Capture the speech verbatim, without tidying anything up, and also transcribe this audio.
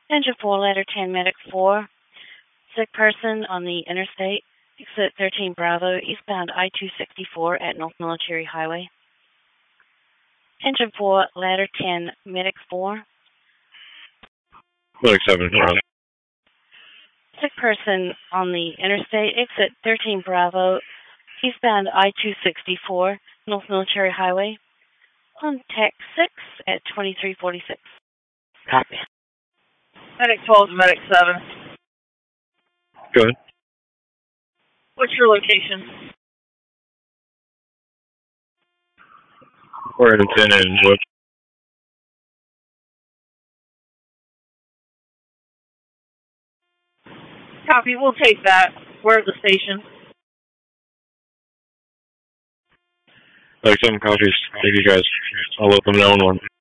Engine four, ladder ten, medic four. Sick person on the interstate, exit thirteen Bravo, eastbound I two sixty-four at North Military Highway. Engine four, ladder ten, medic four. Medic seven, Bravo. Sick person on the interstate, exit thirteen Bravo, eastbound I two sixty-four, North Military Highway. Contact six at twenty-three forty-six. Copy. Medic twelve to Medic seven. Good. What's your location? Worthington and what? Copy, we'll take that. We're at the station. Like seven copies. Thank you guys. I'll let them know in one.